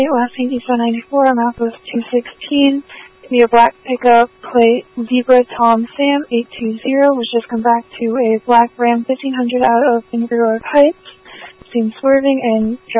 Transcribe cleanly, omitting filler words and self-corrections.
last name East 194, I'm Outpost 216. Be a black pickup, plate Zebra Tom Sam 820, was just come back to a black Ram 1500 out of Finger Road Heights. Seen swerving and